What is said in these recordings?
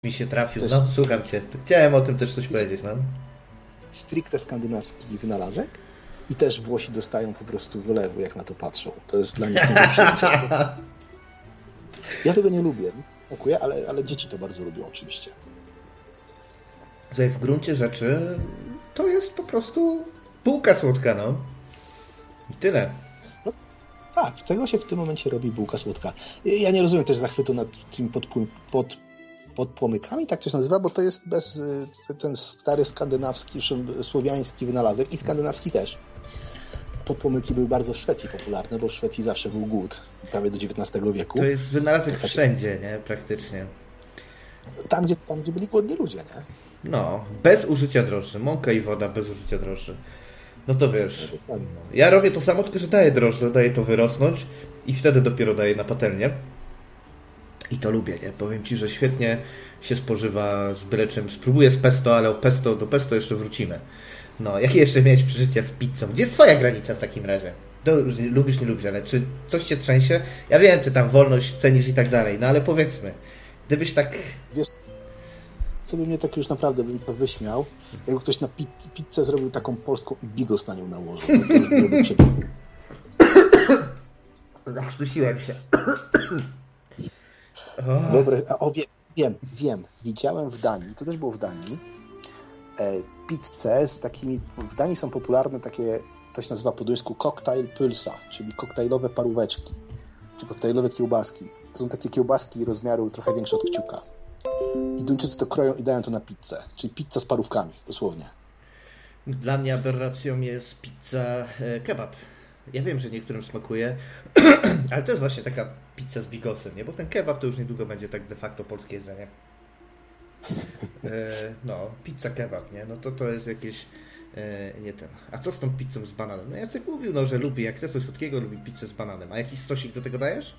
mi się trafił. No, słucham cię. Chciałem o tym też coś powiedzieć, no. Stricte skandynawski wynalazek i też Włosi dostają po prostu wylewu, jak na to patrzą. To jest dla nich nie do przyjęcia. Ja tego nie lubię, smakuje, ale dzieci to bardzo lubią oczywiście. Tutaj w gruncie rzeczy to jest po prostu bułka słodka, no. I tyle. No, tak, z tego się w tym momencie robi bułka słodka. Ja nie rozumiem też zachwytu nad tymi podpłomykami, tak to się nazywa, bo to jest ten stary skandynawski, słowiański wynalazek i skandynawski też. Podpłomyki były bardzo w Szwecji popularne, bo w Szwecji zawsze był głód, prawie do XIX wieku. To jest wynalazek wszędzie, nie? Praktycznie. Tam, gdzie byli głodni ludzie, nie? No, bez użycia drożdży. Mąka i woda bez użycia drożdży. No to wiesz, ja robię to samo, tylko że daję drożdże, daję to wyrosnąć i wtedy dopiero daję na patelnię. I to lubię, nie? Powiem ci, że świetnie się spożywa z byle czym. Spróbuję z pesto, ale do pesto jeszcze wrócimy. No, jakie jeszcze miałeś przeżycia z pizzą? Gdzie jest twoja granica w takim razie? To już lubisz, nie lubisz, ale czy coś cię trzęsie? Ja wiem, ty tam wolność cenisz i tak dalej, no ale powiedzmy, gdybyś tak... Wiesz, co by mnie tak już naprawdę bym to wyśmiał, jakby ktoś na pizzę zrobił taką polską i bigos na nią nałożył. To już byłoby przepiękne. Zachrztusiłem się. Dobre, wiem. Widziałem w Danii, to też było w Danii, pizzę z takimi, w Danii są popularne takie, to się nazywa po duńsku cocktail pulsa, czyli koktajlowe paróweczki, czy koktajlowe kiełbaski. To są takie kiełbaski rozmiaru trochę większe od kciuka. I Duńczycy to kroją i dają to na pizzę, czyli pizza z parówkami, dosłownie. Dla mnie aberracją jest pizza kebab. Ja wiem, że niektórym smakuje, ale to jest właśnie taka pizza z bigosem, nie? Bo ten kebab to już niedługo będzie tak de facto polskie jedzenie. No, pizza kebab, nie? No to jest jakieś nie ten. A co z tą pizzą z bananem? No Jacek mówił, no, że lubi, jak chce coś słodkiego, lubi pizzę z bananem. A jakiś sosik do tego dajesz?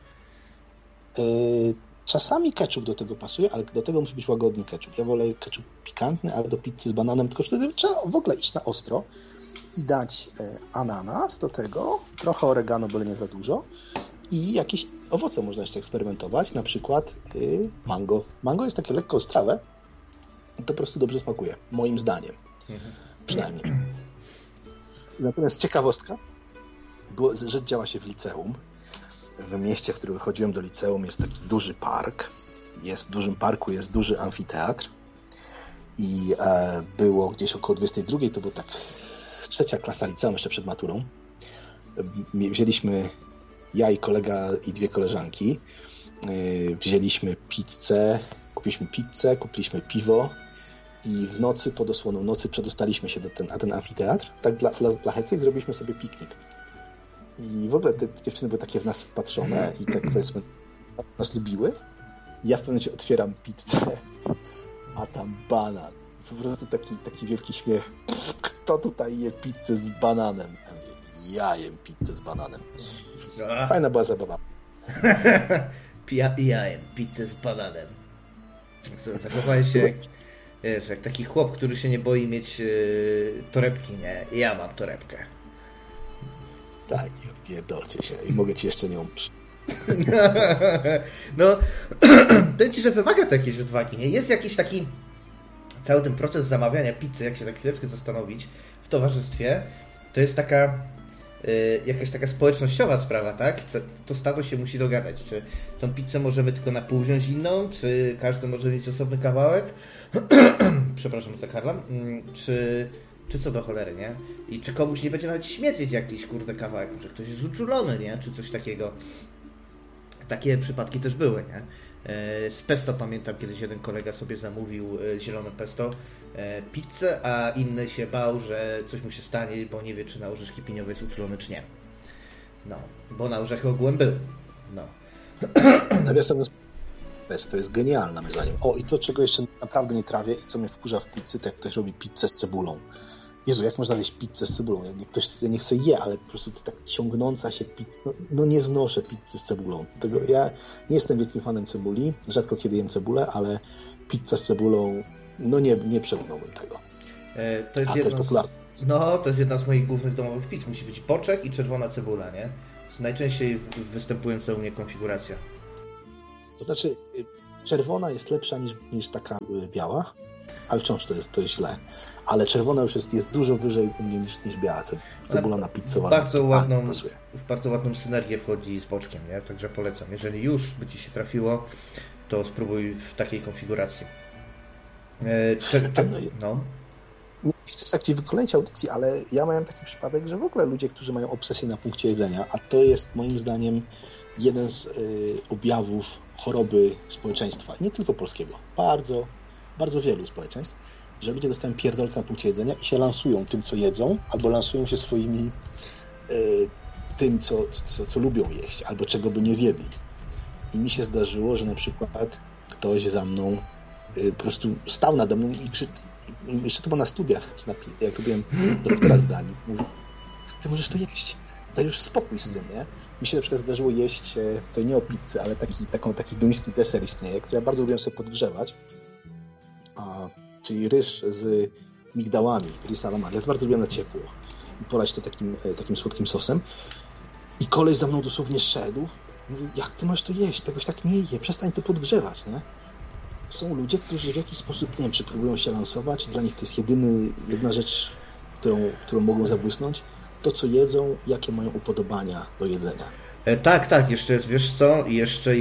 Czasami ketchup do tego pasuje, ale do tego musi być łagodny ketchup. Ja wolę ketchup pikantny, ale do pizzy z bananem, tylko wtedy trzeba w ogóle iść na ostro i dać ananas do tego, trochę oregano, byle nie za dużo i jakieś owoce można jeszcze eksperymentować, na przykład mango. Mango jest takie lekko ostrawe i to po prostu dobrze smakuje, moim zdaniem. Przynajmniej. Natomiast ciekawostka, bo rzecz działa się w liceum. W mieście, w którym chodziłem do liceum, jest taki duży park. W dużym parku jest duży amfiteatr i było gdzieś około 22, to było tak 3. klasa liceum, jeszcze przed maturą. Wzięliśmy, ja i kolega i 2 koleżanki, wzięliśmy pizzę, kupiliśmy piwo i w nocy, pod osłoną nocy przedostaliśmy się na ten amfiteatr, tak dla hecy, i zrobiliśmy sobie piknik. I w ogóle te dziewczyny były takie w nas wpatrzone i tak powiedzmy nas lubiły. I ja w pewnym momencie otwieram pizzę, a tam banan. Po prostu taki wielki śmiech. Kto tutaj je pizzę z bananem? Ja jem pizzę z bananem. Fajna była zabawa. Ja jem pizzę z bananem. Zachowałeś się jak taki chłop, który się nie boi mieć torebki, nie? Ja mam torebkę. Tak, i odpierdolcie się. I mogę ci jeszcze nią No, powiem ci, że wymaga to jakiejś odwagi, nie? Jest jakiś taki cały ten proces zamawiania pizzy, jak się tak chwileczkę zastanowić w towarzystwie, to jest taka jakaś taka społecznościowa sprawa, tak? To stado się musi dogadać, czy tą pizzę możemy tylko na pół wziąć inną, czy każdy może mieć osobny kawałek, przepraszam, że tak harlam, czy co do cholery, nie? I czy komuś nie będzie nawet śmierdzieć jakiś, kurde, kawałek, że ktoś jest uczulony, nie? Czy coś takiego. Takie przypadki też były, nie? Z pesto pamiętam, kiedyś jeden kolega sobie zamówił zielone pesto, pizzę, a inny się bał, że coś mu się stanie, bo nie wie, czy na orzeszki piniowe jest uczulony, czy nie. No, bo na orzechy ogółem był. No. Nawiasem pesto jest genialna, moim zdaniem. O, i to, czego jeszcze naprawdę nie trawię i co mnie wkurza w pizzy, to jak ktoś robi pizzę z cebulą. Jezu, jak można zjeść pizzę z cebulą? Ktoś nie chce je, ale po prostu to tak ciągnąca się pizza. No nie znoszę pizzy z cebulą. Ja nie jestem wielkim fanem cebuli. Rzadko kiedy jem cebulę, ale pizza z cebulą, no nie przełknąłbym tego. To jest popularne. No, to jest jedna z moich głównych domowych pizz. Musi być boczek i czerwona cebula, nie? To jest najczęściej występująca u mnie konfiguracja. To znaczy, czerwona jest lepsza niż taka biała, ale wciąż to jest źle. Ale czerwona już jest dużo wyżej u mnie niż biała. Cebulona pizzowa. W bardzo ładną synergię wchodzi z boczkiem, nie? Także polecam. Jeżeli już by Ci się trafiło, to spróbuj w takiej konfiguracji. No. Nie chcę tak Ci wykolejać audycji, ale ja miałem taki przypadek, że w ogóle ludzie, którzy mają obsesję na punkcie jedzenia, a to jest moim zdaniem jeden z objawów choroby społeczeństwa, nie tylko polskiego, bardzo, bardzo wielu społeczeństw, że ludzie dostają pierdolca na punkcie jedzenia i się lansują tym, co jedzą, albo lansują się swoimi tym, co lubią jeść, albo czego by nie zjedli. I mi się zdarzyło, że na przykład ktoś za mną po prostu stał nade mną i jeszcze to było na studiach, jak robiłem doktorat w Danii, mówi, ty możesz to jeść, daj już spokój z tym, nie? Mi się na przykład zdarzyło jeść, to nie o pizzy, ale taki duński deser istnieje, który ja bardzo lubiłem sobie podgrzewać, czyli ryż z migdałami, ris alamande, ja to bardzo lubiłem na ciepło i polać to takim słodkim sosem i koleś za mną dosłownie szedł, mówi, jak ty możesz to jeść, tegoś tak nie je, przestań to podgrzewać, nie? Są ludzie, którzy w jakiś sposób, nie wiem, czy próbują się lansować, dla nich to jest jedna rzecz, którą mogą zabłysnąć, to co jedzą, jakie mają upodobania do jedzenia. Tak, jeszcze jest, wiesz co, jeszcze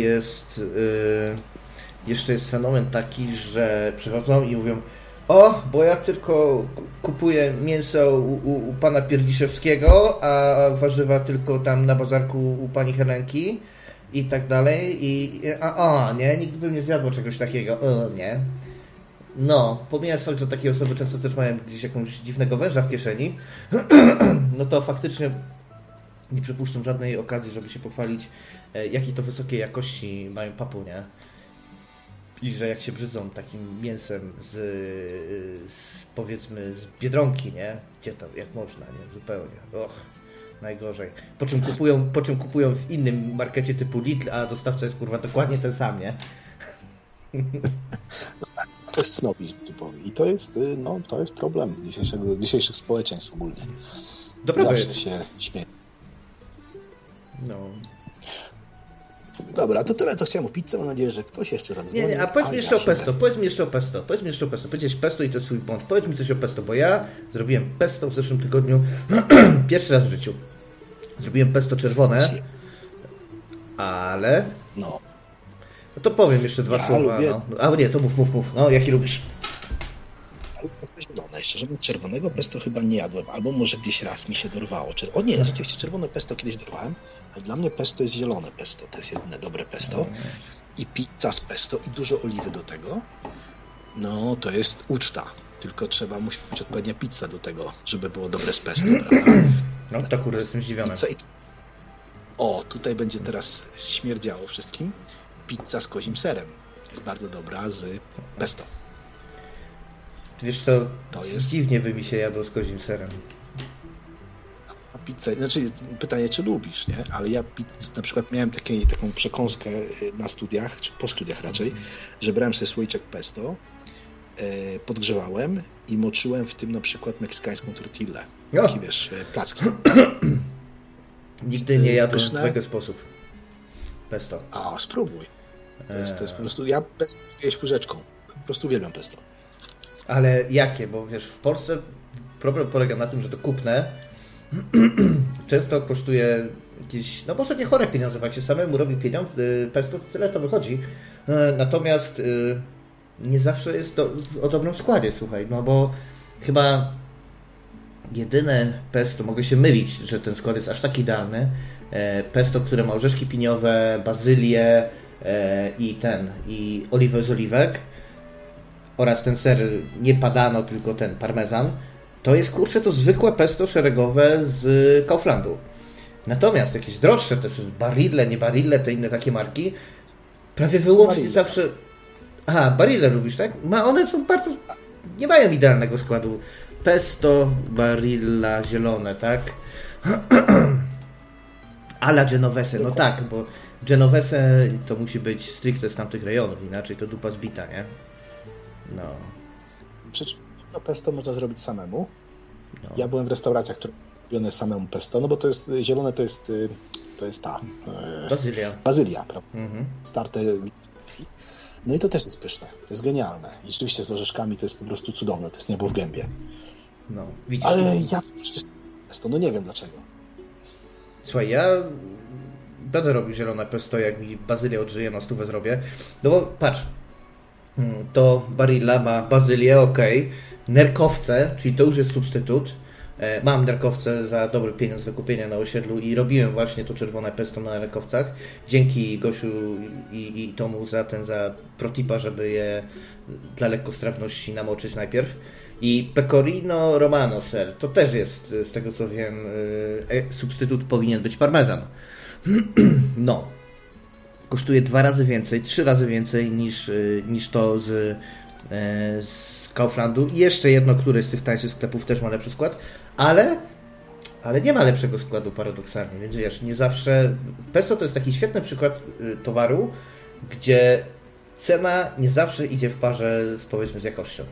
jest fenomen taki, że przychodzą i mówią, bo ja tylko kupuję mięso u pana Pierdziszewskiego, a warzywa tylko tam na bazarku u pani Helenki i tak dalej nie, nigdy bym nie zjadł czegoś takiego, nie. No, pomijając fakt, że takie osoby często też mają gdzieś jakąś dziwnego węża w kieszeni, no to faktycznie nie przypuszczam żadnej okazji, żeby się pochwalić, jakiej to wysokiej jakości mają papu, nie? I że jak się brzydzą takim mięsem powiedzmy z Biedronki, nie? Gdzie to, jak można, nie? Zupełnie. Najgorzej. Po czym kupują w innym markecie typu Lidl, a dostawca jest kurwa dokładnie ten sam, nie? To jest snobizm typowy. I to jest problem dzisiejszych społeczeństw ogólnie. Zawsze się śmieję. No. Dobra, to tyle, co chciałem o pizzę. Mam nadzieję, że ktoś jeszcze zadzwoni. Nie, a powiedz mi jeszcze o pesto. Powiedz mi jeszcze o pesto. Powiedziałeś pesto i to jest swój błąd. Powiedz mi coś o pesto, bo ja zrobiłem pesto w zeszłym tygodniu pierwszy raz w życiu. Zrobiłem pesto czerwone, ale... No to powiem jeszcze dwa słowa. Lubię... No. A nie, to mów. No, jaki lubisz? Ja lubię pesto zielone. Jeszcze żadnego czerwonego pesto chyba nie jadłem. Albo może gdzieś raz mi się dorwało. O nie, rzeczywiście czerwone pesto kiedyś dorwałem. Ale dla mnie pesto jest zielone pesto. To jest jedyne dobre pesto. I pizza z pesto i dużo oliwy do tego. No, to jest uczta. Tylko musi być odpowiednia pizza do tego, żeby było dobre z pesto. No to kurde, jestem zdziwiony. Tutaj będzie teraz śmierdziało wszystkim. Pizza z kozim serem. Jest bardzo dobra z pesto. Wiesz co, to jest... dziwnie by mi się jadło z kozim serem. A pizzę, pytanie, czy lubisz, nie? Ale ja na przykład miałem taką przekąskę na studiach, czy po studiach raczej, że brałem sobie słoiczek pesto, podgrzewałem i moczyłem w tym na przykład meksykańską tortillę. Taki, wiesz, placki. Nigdy nie jadłem w tego sposób. Pesto. Spróbuj. To jest po prostu... Ja pesto jeść łyżeczką. Po prostu uwielbiam pesto. Ale jakie? Bo wiesz, w Polsce problem polega na tym, że to kupne często kosztuje jakieś, może nie chore pieniądze, bo jak się samemu robi pesto, tyle to wychodzi. Natomiast nie zawsze jest to o dobrym składzie, słuchaj, bo chyba jedyne pesto, mogę się mylić, że ten skład jest aż tak idealny, pesto, które ma orzeszki piniowe, bazylię i oliwę z oliwek oraz ten ser nie padano, tylko ten parmezan, to jest to zwykłe pesto szeregowe z Kauflandu. Natomiast jakieś droższe, też Barille, nie Barille, te inne takie marki, prawie wyłącznie zawsze... Barille lubisz, tak? One są bardzo... nie mają idealnego składu. Pesto, Barilla, zielone, tak? A la Genovese, no tak, bo Genovese to musi być stricte z tamtych rejonów, inaczej to dupa zbita, nie? No. Przecież pesto można zrobić samemu. No. Ja byłem w restauracjach, które robione samemu pesto, bo to jest zielone, to jest ta bazylia, prawda? Starte No i to też jest pyszne, to jest genialne. I rzeczywiście z orzeszkami to jest po prostu cudowne, to jest niebo w gębie. No, widzisz. Ale ja przecież pesto, no nie wiem dlaczego. Słuchaj, ja będę robił zielone pesto, jak mi bazylię odżyje, na 100 zrobię. No bo patrz, to Barilla ma bazylię, nerkowce, czyli to już jest substytut. Mam nerkowce za dobry pieniądz do kupienia na osiedlu i robiłem właśnie to czerwone pesto na nerkowcach. Dzięki Gosiu i Tomu za protipa, żeby je dla lekkostrawności namoczyć najpierw. I pecorino romano ser, to też jest, z tego co wiem, substytut powinien być parmezan. No. Kosztuje 2 razy więcej, 3 razy więcej niż to z Kauflandu. I jeszcze jedno, które z tych tańszych sklepów też ma lepszy skład, ale nie ma lepszego składu paradoksalnie, więc wiesz, nie zawsze... Pesto to jest taki świetny przykład towaru, gdzie cena nie zawsze idzie w parze z, powiedzmy, z jakością.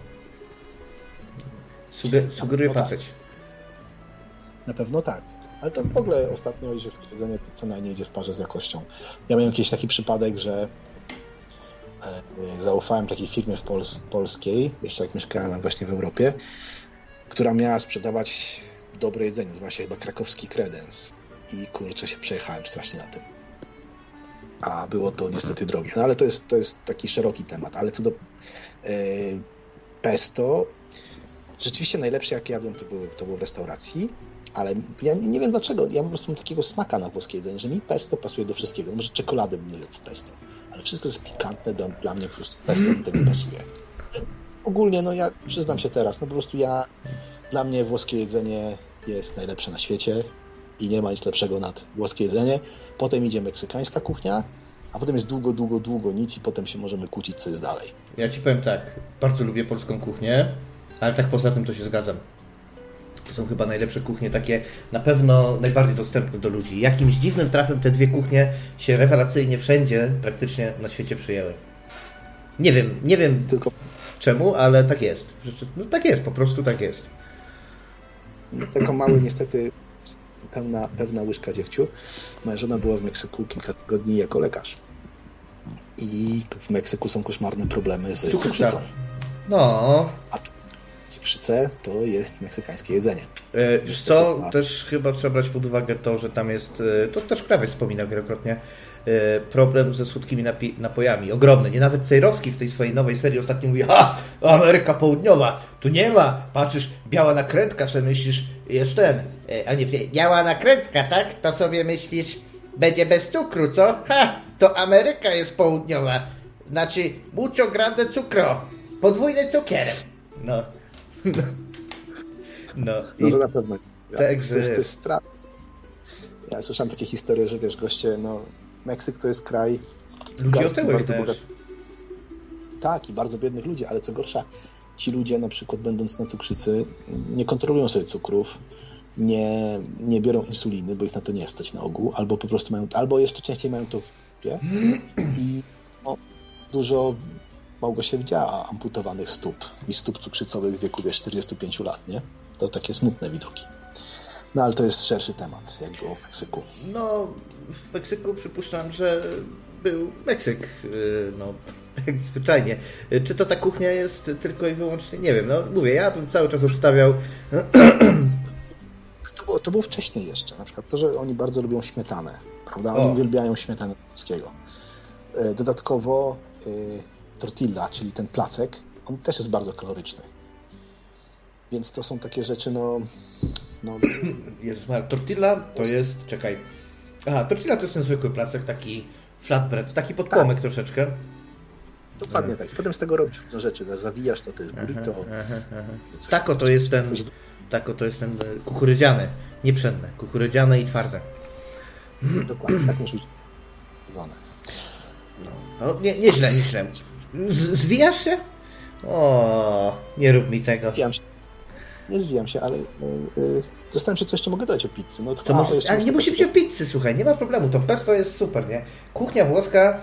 Sugeruję patrzeć. Na pewno tak. Ale to w ogóle ostatnio, jeżeli chodzi o jedzenie, to cena nie idzie w parze z jakością. Ja miałem jakiś taki przypadek, że zaufałem takiej firmie polskiej, jeszcze jak mieszkałem właśnie w Europie, która miała sprzedawać dobre jedzenie. Nazywa się chyba Krakowski Kredens. I kurczę, się przejechałem strasznie na tym. A było to niestety drogie. No ale to jest taki szeroki temat. Ale co do pesto, rzeczywiście najlepsze jakie jadłem to było w restauracji, ale ja nie wiem dlaczego. Ja po prostu mam takiego smaka na włoskie jedzenie, że mi pesto pasuje do wszystkiego. No może czekoladę bym nie jadł z pesto, ale wszystko jest pikantne, dla mnie po prostu pesto do tego pasuje. Ogólnie, no ja przyznam się teraz, no po prostu dla mnie włoskie jedzenie jest najlepsze na świecie i nie ma nic lepszego nad włoskie jedzenie. Potem idzie meksykańska kuchnia, a potem jest długo nic i potem się możemy kłócić, co jest dalej. Ja ci powiem tak, bardzo lubię polską kuchnię, ale tak poza tym to się zgadzam. To są chyba najlepsze kuchnie, takie na pewno najbardziej dostępne do ludzi. Jakimś dziwnym trafem te dwie kuchnie się rewelacyjnie wszędzie praktycznie na świecie przyjęły. Nie wiem tylko czemu, ale tak jest. No tak jest, po prostu tak jest. Tylko mały niestety pewna łyżka dziegciu. Moja żona była w Meksyku kilka tygodni jako lekarz. I w Meksyku są koszmarne problemy z cukrzycą. No. A cukrzycę to jest meksykańskie jedzenie. Wiesz co, też chyba trzeba brać pod uwagę to, że tam jest, to też Krawiec wspominał wielokrotnie, problem ze słodkimi napojami. Ogromny. Nie nawet Cejrowski w tej swojej nowej serii ostatnio mówi: Ameryka Południowa, tu nie ma. Patrzysz, biała nakrętka, sobie myślisz, jest a nie, biała nakrętka, tak? To sobie myślisz, będzie bez cukru, co? To Ameryka jest południowa. Znaczy, mucho grande cukro. Podwójny cukier. No. No to na pewno. Także... To jest strach. Ja słyszałem takie historie, że wiesz, goście, Meksyk to jest kraj ludzi otyłych też. Bogaty. Tak, i bardzo biednych ludzi, ale co gorsza, ci ludzie na przykład będąc na cukrzycy nie kontrolują sobie cukrów, nie biorą insuliny, bo ich na to nie stać na ogół, albo po prostu albo jeszcze częściej mają to w dupie i dużo mogło się działa amputowanych stóp i stóp cukrzycowych w wieku 45 lat, nie? To takie smutne widoki. No ale to jest szerszy temat, jak było w Meksyku. No, w Meksyku przypuszczam, że był Meksyk, tak zwyczajnie. Czy to ta kuchnia jest tylko i wyłącznie, nie wiem, mówię, ja bym cały czas obstawiał... To było wcześniej jeszcze, na przykład to, że oni bardzo lubią śmietanę, prawda? Oni uwielbiają śmietanę polskiego. Dodatkowo tortilla, czyli ten placek, on też jest bardzo kaloryczny. Więc to są takie rzeczy, Jezus Maria, tortilla to jest... Czekaj. Tortilla to jest ten zwykły placek, taki flatbread, taki podpłomek troszeczkę. Dokładnie tak. Potem z tego robisz różne rzeczy. Zawijasz to jest burrito. Tako to jest ten kukurydziany, nie pszenny. Kukurydziane i twarde. Dokładnie, tak musi być zwane. Nieźle. Zwijasz się? Nie rób mi tego. Nie zwijam się, ale zastanawiam się, co jeszcze mogę dać o pizzy. Ale nie musi być o pizzy, słuchaj, nie ma problemu. To pesto jest super, nie? Kuchnia włoska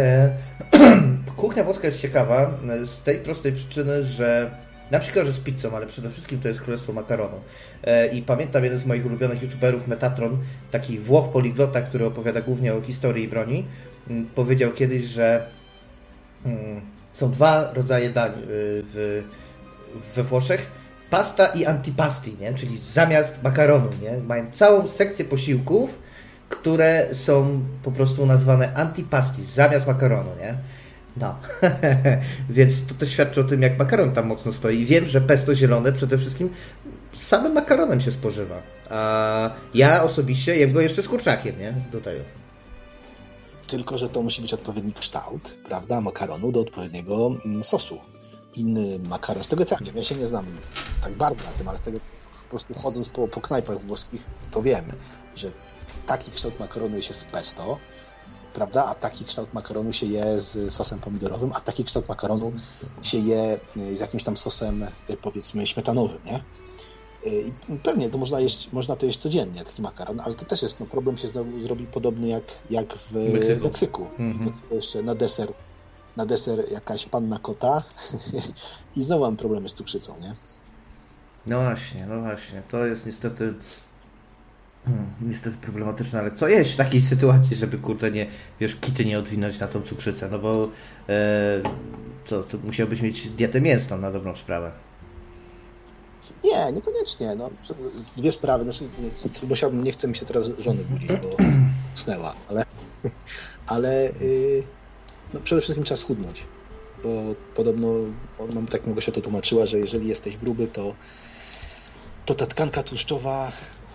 jest ciekawa z tej prostej przyczyny, że na przykład, że z pizzą, ale przede wszystkim to jest królestwo makaronu. I pamiętam jeden z moich ulubionych youtuberów, Metatron, taki Włoch poliglota, który opowiada głównie o historii i broni, powiedział kiedyś, że są dwa rodzaje dań we Włoszech. Pasta i antipasti, nie? Czyli zamiast makaronu, nie? Mają całą sekcję posiłków, które są po prostu nazwane antipasti, zamiast makaronu, nie? No, więc to też świadczy o tym, jak makaron tam mocno stoi. Wiem, że pesto zielone przede wszystkim z samym makaronem się spożywa. A ja osobiście jem go jeszcze z kurczakiem, nie? Do tego. Tylko że to musi być odpowiedni kształt, prawda, makaronu do odpowiedniego sosu. Inny makaron, z tego co ja się nie znam tak bardzo na tym, ale z tego po prostu chodząc po knajpach włoskich, to wiem, że taki kształt makaronu je się z pesto, prawda, a taki kształt makaronu się je z sosem pomidorowym, a taki kształt makaronu się je z jakimś tam sosem, powiedzmy, śmietanowym, nie? I pewnie to można to jeść codziennie, taki makaron, ale to też jest, problem się znowu zrobi podobny jak w Meksyku. I to jeszcze na deser jakaś panna kota i znowu mam problemy z cukrzycą, nie? No właśnie. To jest niestety problematyczne, ale co jeść w takiej sytuacji, żeby kity nie odwinąć na tą cukrzycę, no bo to musiałbyś mieć dietę mięsną na dobrą sprawę. Nie, niekoniecznie. No, dwie sprawy. Znaczy, nie chcę mi się teraz żony budzić, bo usnęła, ale przede wszystkim trzeba schudnąć, bo podobno, mam tak mogę się to tłumaczyła, że jeżeli jesteś gruby, to ta tkanka tłuszczowa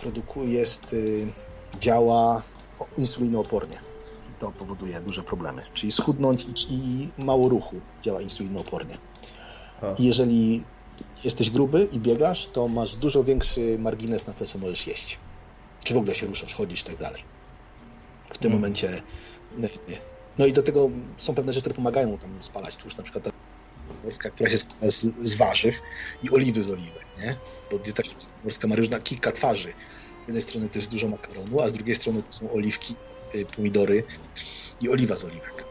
działa insulinoopornie i to powoduje duże problemy. Czyli schudnąć i mało ruchu działa insulinoopornie. I jeżeli jesteś gruby i biegasz, to masz dużo większy margines na to, co możesz jeść. Czy w ogóle się ruszasz, chodzisz i tak dalej. W tym momencie... No i do tego są pewne rzeczy, które pomagają tam spalać tłuszcz, na przykład ta morska, która się składa z warzyw i oliwy z oliwek, nie? Bo dieta morska ma różne kilka twarzy. Z jednej strony to jest dużo makaronu, a z drugiej strony to są oliwki, pomidory i oliwa z oliwek.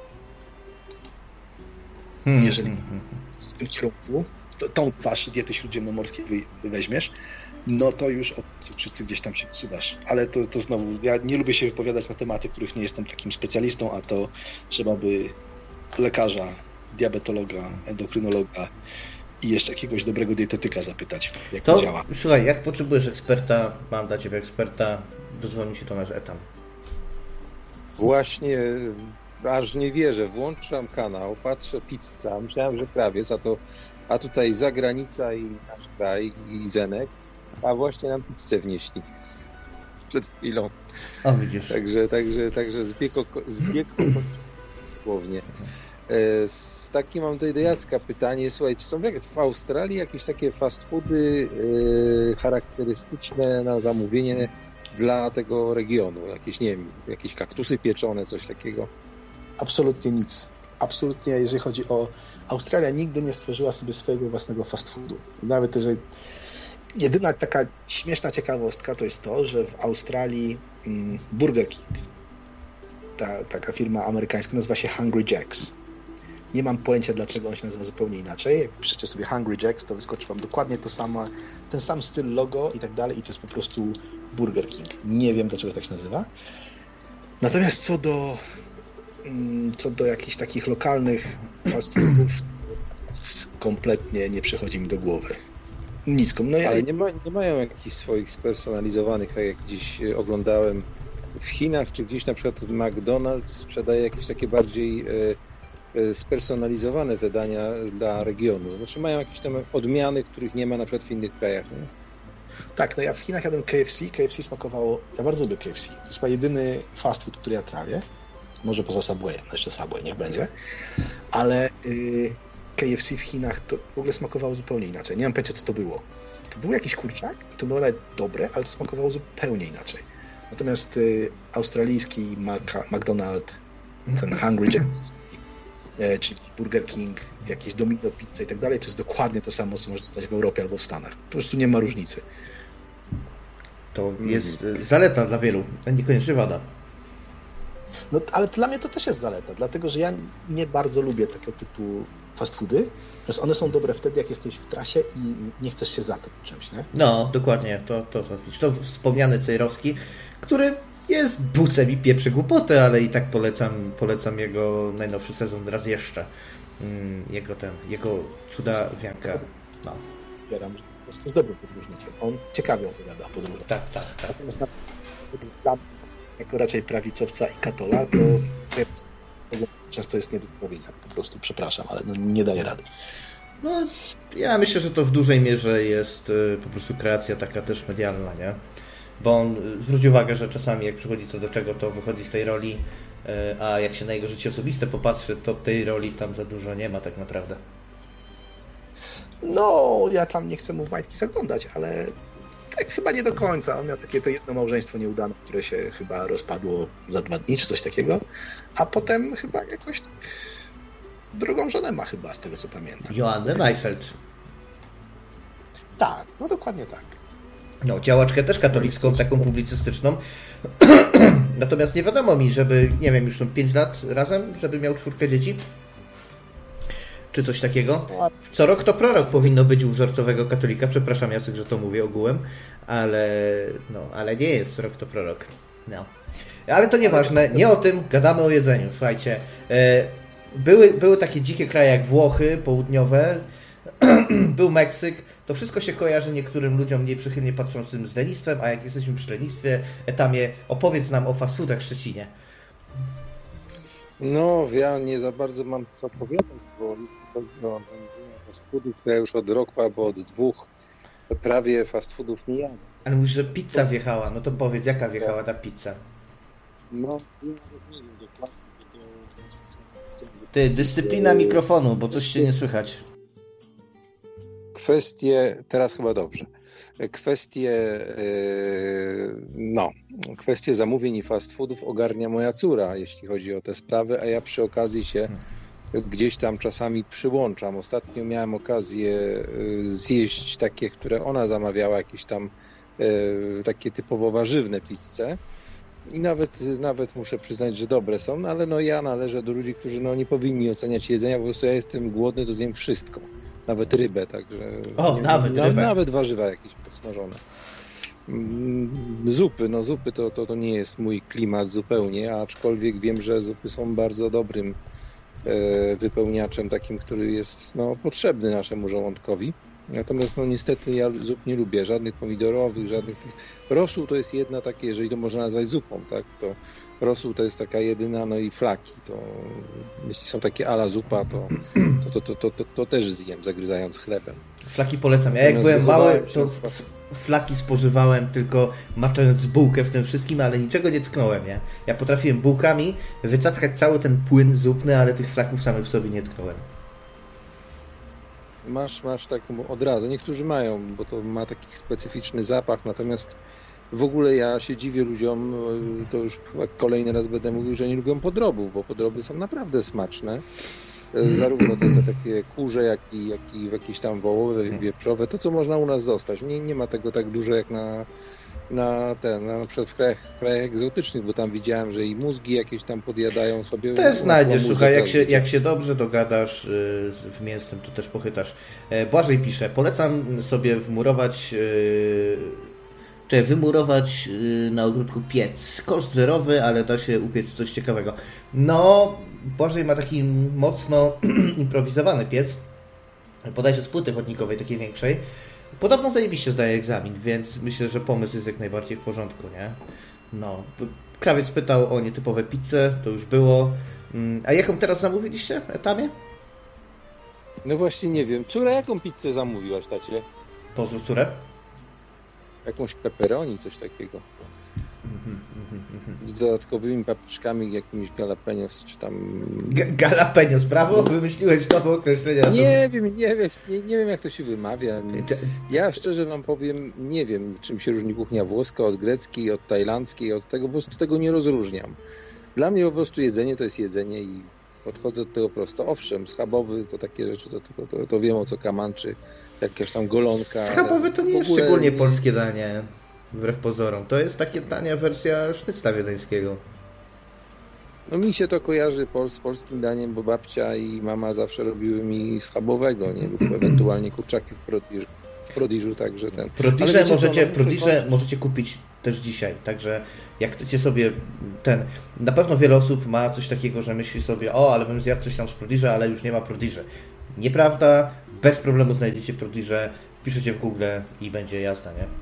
Jeżeli w tym kierunku tą twarz diety śródziemnomorskiej weźmiesz, no to już od cukrzycy gdzieś tam się odsuwasz. Ale to znowu, ja nie lubię się wypowiadać na tematy, których nie jestem takim specjalistą, a to trzeba by lekarza, diabetologa, endokrynologa i jeszcze jakiegoś dobrego dietetyka zapytać, jak to działa. Słuchaj, jak potrzebujesz eksperta, mam dla Ciebie eksperta, dozwoni się do nas Etam. Właśnie, aż nie wierzę, włączam kanał, patrzę, pizza, myślałem, że krawiec, a tutaj zagranica i nasz kraj i Zenek, a właśnie nam pizzę wnieśli przed chwilą. O, widzisz. Także zbieg dosłownie. Takie mam do Jacka pytanie. Słuchaj, czy są w Australii jakieś takie fast foody charakterystyczne na zamówienie dla tego regionu? Jakieś, nie wiem, jakieś kaktusy pieczone, coś takiego? Absolutnie nic. Absolutnie, jeżeli chodzi o Australia, nigdy nie stworzyła sobie swojego własnego fast foodu. Nawet jeżeli jedyna taka śmieszna ciekawostka to jest to, że w Australii Burger King, taka firma amerykańska, nazywa się Hungry Jacks. Nie mam pojęcia, dlaczego on się nazywa zupełnie inaczej. Jak piszecie sobie Hungry Jacks, to wyskoczy wam dokładnie ten sam styl logo i tak dalej i to jest po prostu Burger King. Nie wiem, dlaczego tak się nazywa. Natomiast co do jakichś takich lokalnych fast foodów, kompletnie nie przychodzi mi do głowy. Nic. Ale nie mają jakichś swoich spersonalizowanych, tak jak dziś oglądałem w Chinach, czy gdzieś na przykład McDonald's sprzedaje jakieś takie bardziej spersonalizowane te dania dla regionu. Znaczy mają jakieś tam odmiany, których nie ma na przykład w innych krajach. Nie? Tak, ja w Chinach jadłem KFC smakowało, ja bardzo lubię KFC. To jest chyba jedyny fast food, który ja trawię. Może poza Subwayem, jeszcze Subway niech będzie. Ale KFC w Chinach to w ogóle smakowało zupełnie inaczej. Nie mam pojęcia, co to było. To był jakiś kurczak i to było nawet dobre, ale to smakowało zupełnie inaczej. Natomiast australijski McDonald's, ten Hungry Jacks, czyli Burger King, jakieś Domino Pizza i tak dalej, to jest dokładnie to samo, co można dostać w Europie albo w Stanach. Po prostu nie ma różnicy. To jest zaleta dla wielu, a niekoniecznie wada. No, ale dla mnie to też jest zaleta, dlatego że ja nie bardzo lubię takiego typu fast foody, że one są dobre wtedy, jak jesteś w trasie i nie chcesz się zatruć czymś, nie? No, dokładnie, to wspomniany Cejrowski, który jest bucem i pieprzy głupoty, ale i tak polecam jego najnowszy sezon raz jeszcze. jego cuda wianka. No. Wybieram, że jest dobrym podróżnikiem. On ciekawie opowiada o podróżach. Tak. Natomiast jako raczej prawicowca i katola, to często jest nie do powiedzenia. Po prostu przepraszam, ale nie daje rady. No, ja myślę, że to w dużej mierze jest po prostu kreacja taka też medialna, nie? Bo on zwróci uwagę, że czasami jak przychodzi co do czego, to wychodzi z tej roli, a jak się na jego życie osobiste popatrzy, to tej roli tam za dużo nie ma tak naprawdę. No, ja tam nie chcę mu w majtki zaglądać, ale tak chyba nie do końca. On miał takie to jedno małżeństwo nieudane, które się chyba rozpadło za 2 dni, czy coś takiego, a potem chyba jakoś tak drugą żonę ma chyba, z tego co pamiętam. Joannę Neifeld. Tak, no dokładnie tak. No, działaczkę też katolicką, taką publicystyczną. Natomiast nie wiadomo mi, żeby, nie wiem, już są 5 lat razem, żeby miał 4 dzieci. Czy coś takiego. Co rok to prorok powinno być u wzorcowego katolika. Przepraszam, Jacek, że to mówię ogółem, ale nie jest rok to prorok. No. Ale to nieważne, nie o tym, gadamy o jedzeniu. Słuchajcie, były takie dzikie kraje jak Włochy południowe, był Meksyk. To wszystko się kojarzy niektórym ludziom mniej przychylnie patrzącym z lenistwem, a jak jesteśmy przy lenistwie, Etamie, opowiedz nam o fast foodach w Szczecinie. No, ja nie za bardzo mam co opowiadać, bo jeśli chodzi o zamówienia fast foodów, to ja już od roku albo od 2 prawie fast foodów nie jadę. Ale mówisz, że pizza wjechała. No to powiedz, jaka wjechała ta pizza? No, ja nie wiem dokładnie, bo to... Ty, dyscyplina mikrofonu, bo coś się nie słychać. Teraz chyba dobrze. Kwestie zamówień i fast foodów ogarnia moja córa, jeśli chodzi o te sprawy, a ja przy okazji się gdzieś tam czasami przyłączam. Ostatnio miałem okazję zjeść takie, które ona zamawiała, jakieś tam takie typowo warzywne pizze. I nawet muszę przyznać, że dobre są, ale no ja należę do ludzi, którzy nie powinni oceniać jedzenia, po prostu ja jestem głodny, to zjem wszystko. Nawet rybę, także... Rybę. Nawet warzywa jakieś smażone. Zupy to nie jest mój klimat zupełnie, aczkolwiek wiem, że zupy są bardzo dobrym wypełniaczem, takim, który jest potrzebny naszemu żołądkowi. Natomiast niestety ja zup nie lubię, żadnych pomidorowych, żadnych tych. Rosół to jest jedna takie, jeżeli to można nazwać zupą, tak, to rosół to jest taka jedyna, i flaki, to jeśli są takie ala zupa, to też zjem, zagryzając chlebem. Flaki polecam. Ja jak byłem mały, to flaki spożywałem tylko maczając bułkę w tym wszystkim, ale niczego nie tknąłem, nie? Ja potrafiłem bułkami wycackać cały ten płyn zupny, ale tych flaków samych w sobie nie tknąłem. Masz taką odrazę. Niektórzy mają, bo to ma taki specyficzny zapach, natomiast w ogóle ja się dziwię ludziom, to już chyba kolejny raz będę mówił, że nie lubią podrobów, bo podroby są naprawdę smaczne. Zarówno te takie kurze, jak i jakieś tam wołowe, wieprzowe, to co można u nas dostać. Nie ma tego tak dużo jak na przykład w krajach egzotycznych, bo tam widziałem, że i mózgi jakieś tam podjadają sobie. Też znajdziesz, słuchaj, jak się dobrze dogadasz w mięsnym, to też pochytasz. Błażej pisze, polecam sobie wymurować na ogródku piec. Koszt zerowy, ale da się upiec coś ciekawego. No, Błażej ma taki mocno improwizowany piec, bodajże z płyty chodnikowej, takiej większej. Podobno zajebiście zdaje egzamin, więc myślę, że pomysł jest jak najbardziej w porządku, nie? No, krawiec pytał o nietypowe pizze, to już było. A jaką teraz zamówiliście, Etamie? No właśnie nie wiem. Córa, jaką pizzę zamówiłaś, tacie? Pozdrów córę. Jakąś pepperoni, coś takiego. Z dodatkowymi papryczkami, jakimiś jalapenos, czy tam... Jalapenos, brawo? Wymyśliłeś nowe określenia. Nie wiem, jak to się wymawia. Ja szczerze wam powiem, nie wiem, czym się różni kuchnia włoska od greckiej, od tajlandzkiej, od tego, po prostu tego nie rozróżniam. Dla mnie po prostu jedzenie to jest jedzenie i podchodzę do tego prosto. Owszem, schabowy to takie rzeczy, to wiem o co kamanczy, jakaś tam golonka. Schabowy to nie jest szczególnie polskie danie. Wbrew pozorom. To jest takie tania wersja sznycla wiedeńskiego. No mi się to kojarzy z polskim daniem, bo babcia i mama zawsze robiły mi schabowego, nie? Lub ewentualnie kurczaki w prodiżu, także ten. Prodiże możecie kupić też dzisiaj. Także jak chcecie sobie na pewno wiele osób ma coś takiego, że myśli sobie, ale bym zjadł coś tam z Prodigy, ale już nie ma Prodigy. Nieprawda, bez problemu znajdziecie Prodigy, wpiszecie w Google i będzie jazda, nie?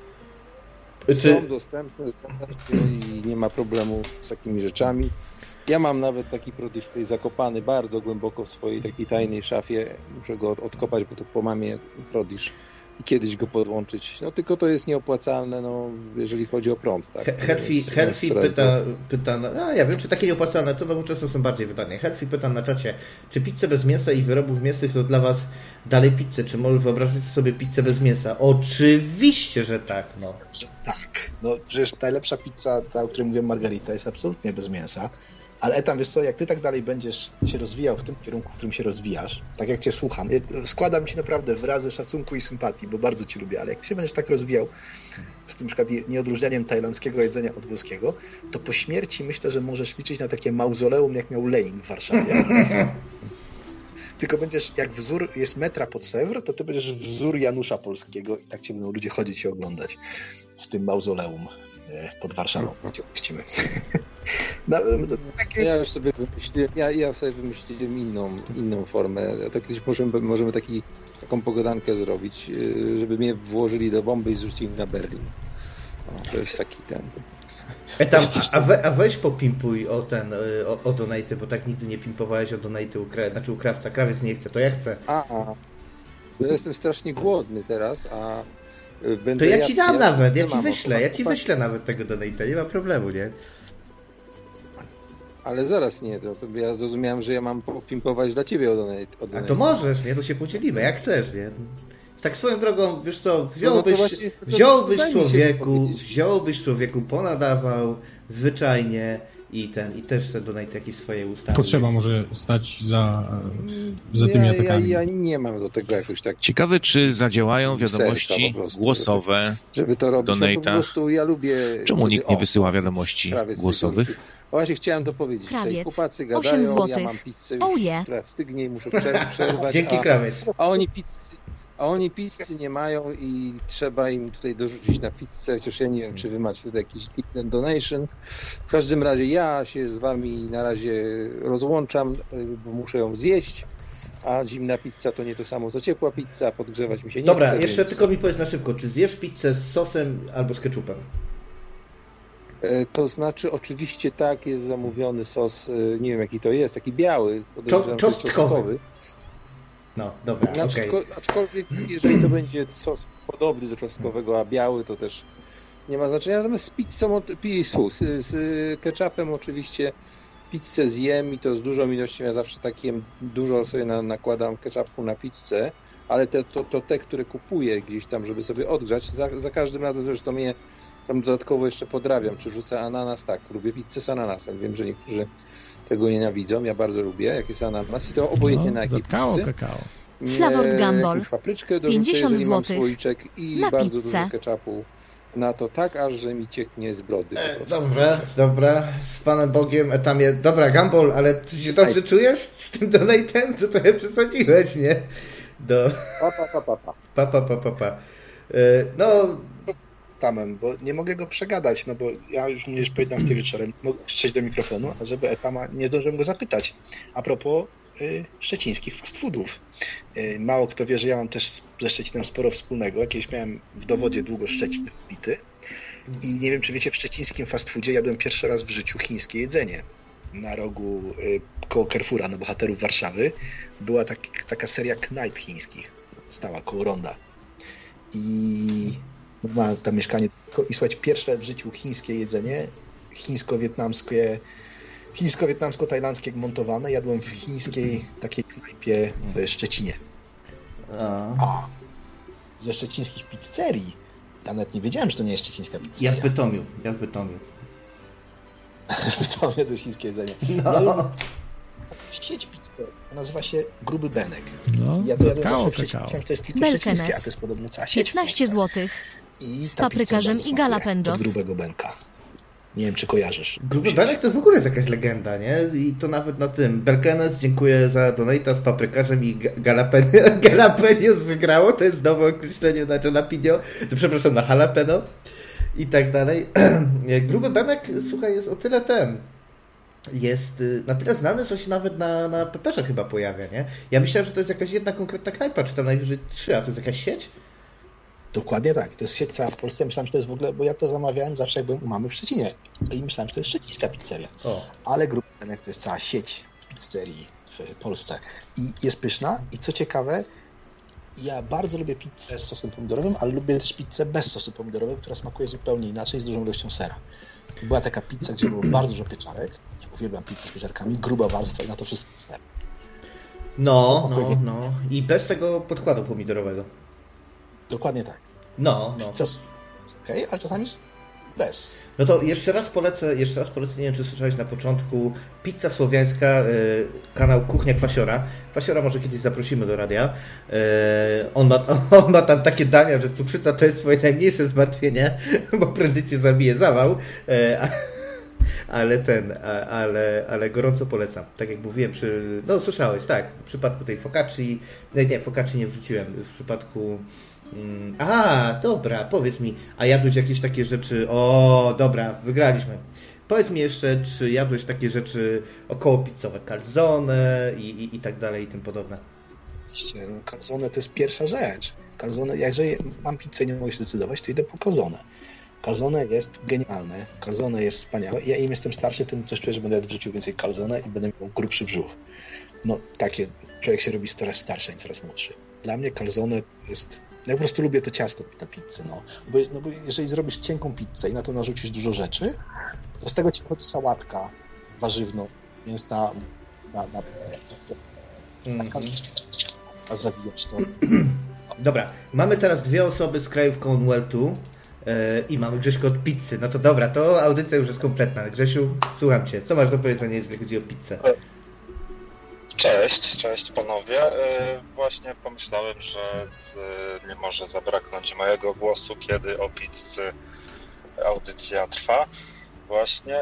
Są dostępne i nie ma problemu z takimi rzeczami. Ja mam nawet taki Prodigy zakopany bardzo głęboko w swojej takiej tajnej szafie. Muszę go odkopać, bo to po mamie Prodigy i kiedyś go podłączyć. No tylko to jest nieopłacalne, jeżeli chodzi o prąd. Tak? Helfi pyta, ja wiem, czy takie nieopłacalne, to nowoczesne są bardziej wydane. Helfi pyta na czacie, czy pizzę bez mięsa i wyrobów mięsnych to dla Was dalej pizzę? Czy może wyobrażacie sobie pizzę bez mięsa? Oczywiście, że tak. No. Tak. No przecież najlepsza pizza, ta, o której mówiłem, Margarita, jest absolutnie bez mięsa. Ale tam, wiesz co, jak ty tak dalej będziesz się rozwijał w tym kierunku, w którym się rozwijasz, tak jak cię słucham, składam ci naprawdę wyrazy szacunku i sympatii, bo bardzo ci lubię, ale jak się będziesz tak rozwijał z tym na przykład nieodróżnianiem tajlandzkiego jedzenia od włoskiego, to po śmierci myślę, że możesz liczyć na takie mauzoleum, jak miał Lenin w Warszawie. Tylko będziesz, jak wzór jest metra pod Sewr, to ty będziesz wzór Janusza Polskiego i tak cię będą ludzie chodzić i oglądać w tym mauzoleum pod Warszawą, gdzie gościmy. No, ja już sobie wymyśliłem, ja sobie wymyśliłem inną formę. Tak kiedyś możemy taką pogadankę zrobić, żeby mnie włożyli do bomby i zrzucili na Berlin. To jest taki ten. A weź popimpuj o donaty, bo tak nigdy nie pimpowałeś o donaty u krawca. Krawiec nie chce, to ja chcę. Ja jestem strasznie głodny teraz, a to ja ci dam nawet, ja ci wyślę nawet tego donata, nie ma problemu, nie? Ale zaraz nie, to ja zrozumiałem, że ja mam popimpować dla ciebie o donate. A to możesz, nie? To się podzielimy, jak chcesz, nie? Tak swoją drogą, wiesz co, wziąłbyś człowieku, ponadawał zwyczajnie i też te donate jakieś swoje ustawy. Potrzeba może stać za tymi atakami. Ja nie mam do tego jakoś tak. Ciekawe, czy zadziałają wiadomości głosowe żeby to robić. Donata. No po prostu ja lubię. Czemu nikt nie wysyła wiadomości głosowych? Właśnie chciałem to powiedzieć. Tutaj chłopacy 8 gadają, złotych. ja mam pizzę już, która stygnie i muszę przerwać. Dzięki, krawiec. A oni pizzy nie mają i trzeba im tutaj dorzucić na pizzę, chociaż ja nie wiem, czy wy macie tutaj jakiś tip and donation. W każdym razie ja się z wami na razie rozłączam, bo muszę ją zjeść, a zimna pizza to nie to samo co ciepła pizza, podgrzewać mi się nie chce. Dobra, jeszcze tylko mi powiedz na szybko, czy zjesz pizzę z sosem albo z ketchupem? To znaczy oczywiście tak, jest zamówiony sos, nie wiem jaki to jest, taki biały, czosnkowy. No, dobra, Aczkolwiek jeżeli to będzie sos podobny do czosnkowego, a biały, to też nie ma znaczenia. Natomiast z pizzą, z ketchupem oczywiście pizzę zjem i to z dużą ilością. Ja zawsze dużo sobie nakładam ketchupu na pizzę, ale te, które kupuję gdzieś tam, żeby sobie odgrzać, za każdym razem też to mnie tam dodatkowo jeszcze podrabiam, czy rzucę ananas. Tak, lubię pizzę z ananasem. Wiem, że niektórzy tego nienawidzą. Ja bardzo lubię, jak jest ananas i to obojętnie na jakiej pizzy. Kakao. Flavored Gumball. Papryczkę dorzucę, 50 jeżeli mam złotych. słoiczek i Na bardzo pizzę. dużo ketchupu na to, tak aż, że mi cieknie z brody. Dobra, z Panem Bogiem, Etamie. Dobra, Gumball, ale ty się dobrze czujesz z tym donatem? To trochę przesadziłeś, nie? Pa. No... Etamem, bo nie mogę go przegadać, no bo ja już po 11 wieczorem mogę krzyczeć do mikrofonu, a żeby Etama nie zdążyłem go zapytać. A propos szczecińskich fast foodów. Mało kto wie, że ja mam też ze Szczecinem sporo wspólnego. Jakieś miałem w dowodzie długo Szczecin wbity. I nie wiem, czy wiecie, w szczecińskim fast foodzie jadłem pierwszy raz w życiu chińskie jedzenie. Na rogu koło Carrefoura, na Bohaterów Warszawy, była taka seria knajp chińskich. Stała koło ronda. I ma tam mieszkanie. I słuchajcie, pierwsze w życiu chińskie jedzenie, chińsko-wietnamsko-tajlandzkie montowane, jadłem w chińskiej takiej knajpie w Szczecinie. A ze szczecińskich pizzerii, tam nawet nie wiedziałem, że to nie jest szczecińska pizzeria. Ja w Bytomiu. W Bytomiu to chińskie jedzenie. No. Sieć pizzerii, nazywa się Gruby Benek. No, Ja to jadłem zawsze w to jest tylko szczecińskie, a to jest podobno cała sieć. 15 zł. I z paprykarzem i jalapenos. Od Grubego Benka. Nie wiem, czy kojarzysz. Gruby Benek to w ogóle jest jakaś legenda, nie? I to nawet na tym. Belkenes, dziękuję za donata z paprykarzem i Jalapenios wygrało. To jest nowe określenie na jalapeno. Przepraszam, na jalapeno. i tak dalej. Gruby Benek, słuchaj, jest o tyle jest na tyle znany, że się nawet na Pepperze chyba pojawia, nie? Ja myślałem, że to jest jakaś jedna konkretna knajpa, czy tam najwyżej 3, a to jest jakaś sieć? Dokładnie tak. To jest sieć cała w Polsce. Myślałem, że to jest w ogóle, bo ja to zamawiałem zawsze, jak byłem u mamy w Szczecinie. I myślałem, że to jest szczecińska pizzeria. Ale Gruby Benek to jest cała sieć pizzerii w Polsce. I jest pyszna. I co ciekawe, ja bardzo lubię pizzę z sosem pomidorowym, ale lubię też pizzę bez sosu pomidorowego, która smakuje zupełnie inaczej, z dużą ilością sera. Była taka pizza, gdzie było bardzo dużo pieczarek. Ja uwielbiam pizzę z pieczarkami, gruba warstwa i na to wszystko ser. No. I bez tego podkładu pomidorowego. Dokładnie tak. No. Okej, ale czasami bez. No to jeszcze raz polecę, nie wiem, czy słyszałeś na początku, Pizza Słowiańska, kanał Kuchnia Kwasiora. Kwasiora może kiedyś zaprosimy do radia. On ma tam takie dania, że cukrzyca to jest twoje najmniejsze zmartwienie, bo prędzej cię zabije zawał. Ale gorąco polecam. Tak jak mówiłem, słyszałeś, tak, w przypadku tej focacci, focacci nie wrzuciłem, w przypadku... dobra, powiedz mi, a jadłeś jakieś takie rzeczy, dobra, wygraliśmy. Powiedz mi jeszcze, czy jadłeś takie rzeczy około pizzowe, calzone i tak dalej i tym podobne. Oczywiście, calzone to jest pierwsza rzecz. Calzone, jeżeli mam pizzę i nie mogę się zdecydować, to idę po calzone. Calzone jest genialne, calzone jest wspaniałe. Ja im jestem starszy, tym coś czuję, że będę wrzucił więcej calzone i będę miał grubszy brzuch. No takie, człowiek się robi coraz starszy i coraz młodszy. Dla mnie calzone jest... Ja po prostu lubię to ciasto na pizzę, bo jeżeli zrobisz cienką pizzę i na to narzucisz dużo rzeczy, to z tego ci chodzi sałatka warzywna, więc a zawijać to. Dobra, mamy teraz 2 osoby z krajów Commonwealthu i mamy Grześka od pizzy. No to dobra, to audycja już jest kompletna. Grzesiu, słucham cię. Co masz do powiedzenia, jeżeli chodzi o pizzę? Cześć panowie. Właśnie pomyślałem, że nie może zabraknąć mojego głosu, kiedy o pizzy audycja trwa. Właśnie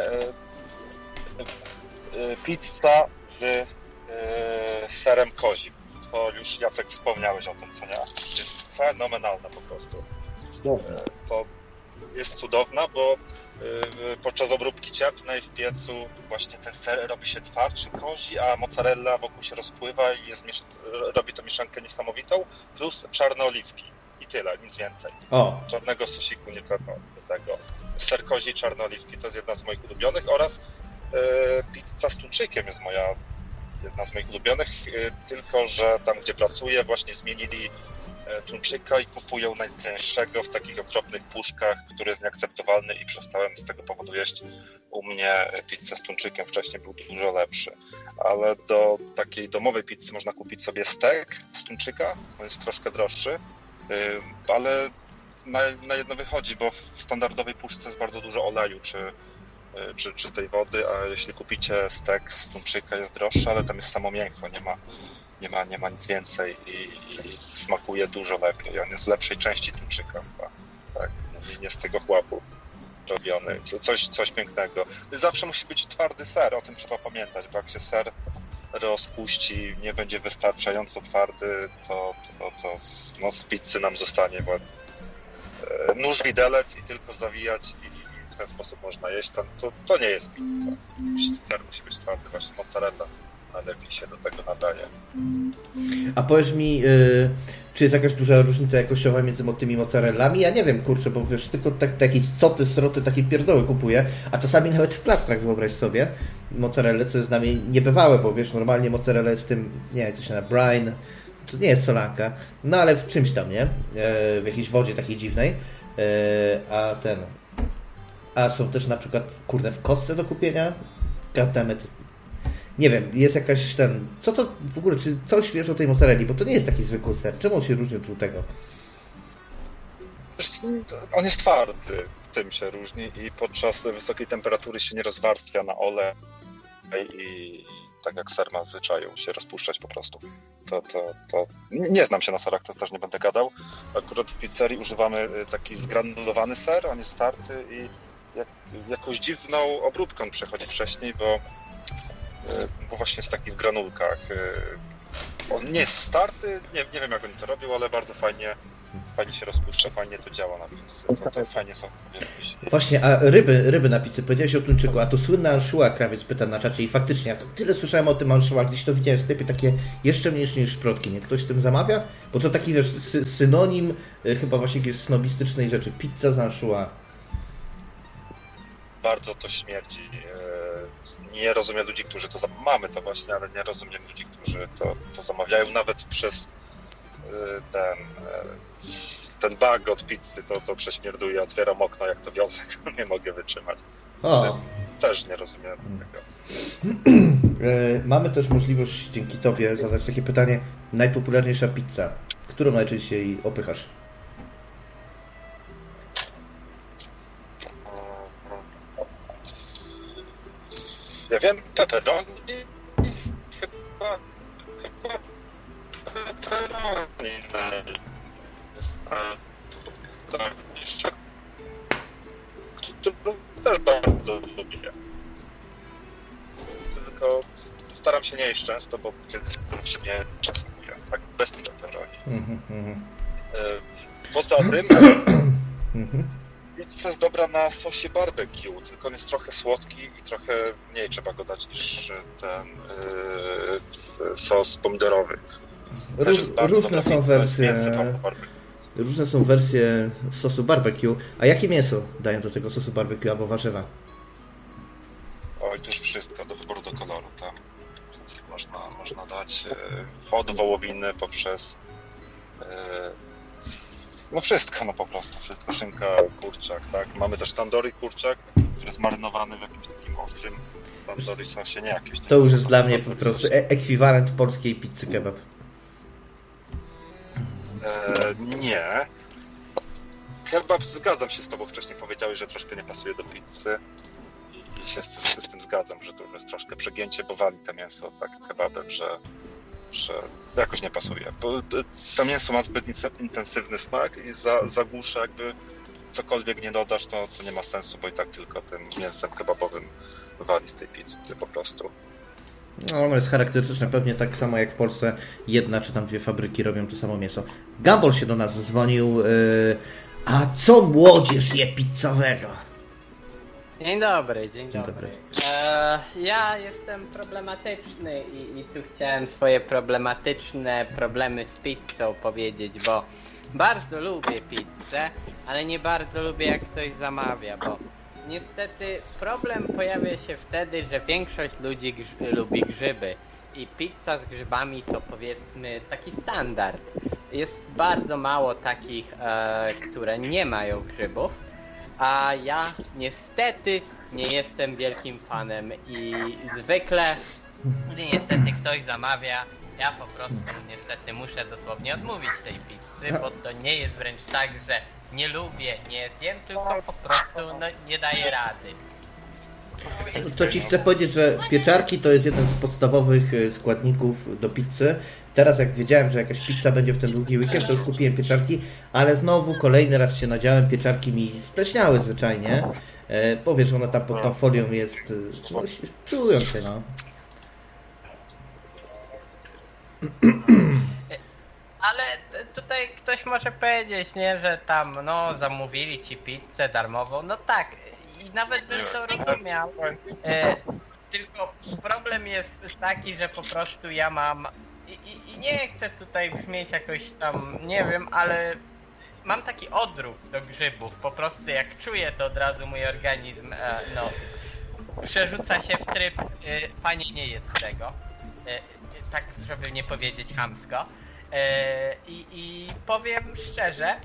pizza z serem kozim. To już Jacek wspomniałeś o tym, co nie? Jest fenomenalna po prostu. To jest cudowna, bo podczas obróbki cieplnej w piecu właśnie ten ser robi się twardszy kozi, a mozzarella wokół się rozpływa i robi to mieszankę niesamowitą, plus czarne oliwki. I tyle, nic więcej. Żadnego sosiku nie trzeba do tego. Ser kozi, czarne oliwki to jest jedna z moich ulubionych oraz pizza z tuńczykiem jest jedna z moich ulubionych, tylko że tam, gdzie pracuję, właśnie zmienili tuńczyka i kupują najtańszego w takich okropnych puszkach, który jest nieakceptowalny i przestałem z tego powodu jeść u mnie pizzę z tuńczykiem. Wcześniej był dużo lepszy. Ale do takiej domowej pizzy można kupić sobie stek z tuńczyka, on jest troszkę droższy, ale na jedno wychodzi, bo w standardowej puszce jest bardzo dużo oleju czy tej wody, a jeśli kupicie stek z tuńczyka jest droższy, ale tam jest samo mięcho, nie ma nic więcej i smakuje dużo lepiej. On jest z lepszej części tuńczyka chyba, tak, nie z tego chłapu robiony. Coś pięknego. Zawsze musi być twardy ser, o tym trzeba pamiętać, bo jak się ser rozpuści, nie będzie wystarczająco twardy, to z pizzy nam zostanie nóż widelec i tylko zawijać i w ten sposób można jeść. To nie jest pizza. Ser musi być twardy, właśnie mozzarella najlepiej się do tego nadaje. A powiedz mi, czy jest jakaś duża różnica jakościowa między tymi mozzarellami? Ja nie wiem, kurczę, bo wiesz, tylko takie coty, sroty, takie pierdoły kupuję, a czasami nawet w plastrach, wyobraź sobie, mozzarellę, co jest dla mnie niebywałe, bo wiesz, normalnie mozzarella jest tym, nie wiem, to się na brine, to nie jest solanka, no ale w czymś tam, nie? W jakiejś wodzie takiej dziwnej, a są też na przykład, kurde, w kostce do kupienia? Goddammit. Nie wiem, jest jakaś co to w ogóle, czy coś wiesz o tej mozzarelli, bo to nie jest taki zwykły ser. Czemu on się różni od żółtego? On jest twardy, tym się różni i podczas wysokiej temperatury się nie rozwarstwia na olej i tak jak ser ma w zwyczaju się rozpuszczać po prostu. To nie znam się na serach, to też nie będę gadał. Akurat w pizzerii używamy taki zgranulowany ser, on jest tarty i jakąś dziwną obróbką przechodzi wcześniej, bo właśnie jest taki w granulkach. On nie jest starty, nie wiem jak oni to robią, ale bardzo fajnie fajnie się rozpuszcza, fajnie to działa na pizzy. To fajnie są. Właśnie, a ryby na pizzy, powiedziałeś o tuńczyku, a to słynne anchois, krawiec pyta na czacie i faktycznie, ja to tyle słyszałem o tym anchois, gdzieś to widziałem w sklepie, takie jeszcze mniejsze niż szprotki, nie? Ktoś z tym zamawia? Bo to taki, wiesz, synonim chyba właśnie jakiejś snobistycznej rzeczy, pizza z anchois. Bardzo to śmierdzi. Nie rozumiem ludzi, którzy to mamy to właśnie, ale nie rozumiem ludzi, którzy to zamawiają, nawet przez ten bag od pizzy, to prześmierduje, otwieram okno jak to wiązek, nie mogę wytrzymać. Też nie rozumiem tego. Mamy też możliwość dzięki Tobie zadać takie pytanie, najpopularniejsza pizza, którą najczęściej opychasz? Ja wiem, pepperoni chyba pepperoni jest którą też bardzo lubię. Tylko staram się nie jeść często, bo kiedy się nie czekuję, tak bez pepperoni. Poza tym jest dobra na sosie barbecue, tylko on jest trochę słodki i trochę mniej trzeba go dać niż ten sos pomidorowy. Różne są wersje sosu barbecue. A jakie mięso dają do tego sosu barbecue albo warzywa? Oj, to już wszystko, do wyboru, do koloru. Tam można dać od wołowiny poprzez no wszystko, no po prostu, wszystko, szynka, kurczak, tak? Mamy też tandoori kurczak, który jest marynowany w jakimś takim ostrym tandoori sosie, nie jakieś... To już jest dla mnie po prostu ekwiwalent polskiej pizzy kebab. Nie. Kebab, zgadzam się z Tobą, wcześniej powiedziałeś, że troszkę nie pasuje do pizzy i się z tym zgadzam, że to już jest troszkę przegięcie, bo wali to mięso tak kebabem, że jakoś nie pasuje. Bo to mięso ma zbyt intensywny smak i zagłusza jakby cokolwiek nie dodasz, to nie ma sensu, bo i tak tylko tym mięsem kebabowym wali z tej pizzy po prostu. No, ono jest charakterystyczne, pewnie tak samo jak w Polsce jedna czy tam dwie fabryki robią to samo mięso. Gumball się do nas dzwonił. A co młodzież je pizzowego? Dzień dobry. Ja jestem problematyczny i tu chciałem swoje problematyczne problemy z pizzą powiedzieć, bo bardzo lubię pizzę, ale nie bardzo lubię jak ktoś zamawia, bo niestety problem pojawia się wtedy, że większość ludzi lubi grzyby i pizza z grzybami to powiedzmy taki standard. Jest bardzo mało takich, które nie mają grzybów, a ja niestety nie jestem wielkim fanem i zwykle, gdy niestety ktoś zamawia, ja po prostu niestety muszę dosłownie odmówić tej pizzy, bo to nie jest wręcz tak, że nie lubię, nie zjem, tylko po prostu nie daję rady. To Ci chcę powiedzieć, że pieczarki to jest jeden z podstawowych składników do pizzy. Teraz jak wiedziałem, że jakaś pizza będzie w ten długi weekend, to już kupiłem pieczarki, ale znowu kolejny raz się nadziałem, pieczarki mi spleśniały zwyczajnie. Powiesz, ona tam pod tą folią jest, no, psują się, no. Ale tutaj ktoś może powiedzieć, nie, że tam, no, zamówili ci pizzę darmową, no tak, i nawet bym to rozumiał, tylko problem jest taki, że po prostu ja mam, i nie chcę tutaj brzmieć jakoś tam, nie wiem, ale mam taki odruch do grzybów, po prostu jak czuję, to od razu mój organizm, no, przerzuca się w tryb, panie nie jedz tego, tak żeby nie powiedzieć chamsko. I powiem szczerze,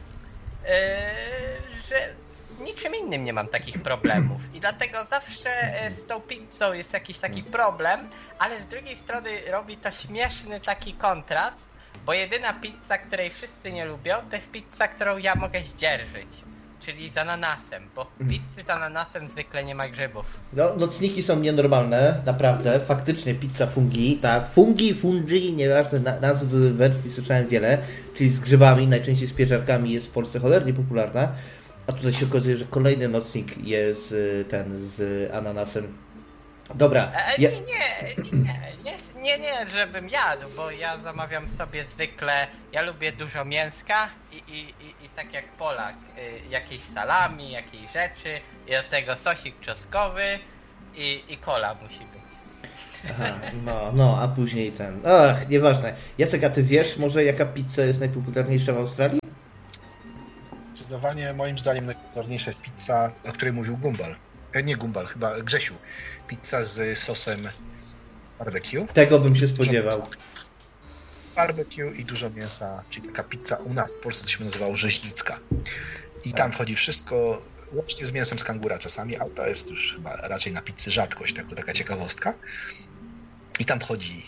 że niczym innym nie mam takich problemów i dlatego zawsze z tą pizzą jest jakiś taki problem, ale z drugiej strony robi to śmieszny taki kontrast, bo jedyna pizza, której wszyscy nie lubią, to jest pizza, którą ja mogę zdzierżyć, czyli z ananasem, bo w pizzy z ananasem zwykle nie ma grzybów. No, nocniki są nienormalne, naprawdę, faktycznie pizza fungi, fungi, nieważne, nazw wersji słyszałem wiele, czyli z grzybami, najczęściej z pieczarkami jest w Polsce cholernie popularna, a tutaj się okazuje, że kolejny nocnik jest ten z ananasem. Dobra. Nie, żebym jadł, bo ja zamawiam sobie zwykle, ja lubię dużo mięska i tak jak Polak, jakieś salami, jakieś rzeczy i do tego sosik czosnkowy i cola musi być. Aha, no, a później ten... Ach, nieważne. Jacek, a ty wiesz może jaka pizza jest najpopularniejsza w Australii? Zdecydowanie moim zdaniem najpopularniejsza jest pizza, o której mówił Gumball. Nie Gumball, chyba Grzesiu. Pizza z sosem barbecue. Tego bym się spodziewał. Barbecue i dużo mięsa, czyli taka pizza u nas w Polsce to się nazywało rzeźnicka. I tam wchodzi wszystko, łącznie z mięsem z kangura czasami, ale to jest już chyba raczej na pizzy rzadkość, taka ciekawostka. I tam